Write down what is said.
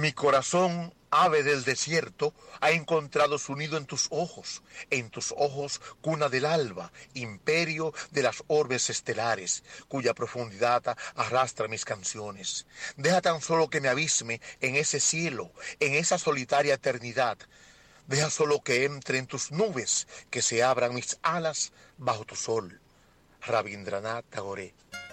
Mi corazón, ave del desierto, ha encontrado su nido en tus ojos, cuna del alba, imperio de las orbes estelares, cuya profundidad arrastra mis canciones. Deja tan solo que me abisme en ese cielo, en esa solitaria eternidad. Deja solo que entre en tus nubes, que se abran mis alas bajo tu sol. Rabindranath Tagore.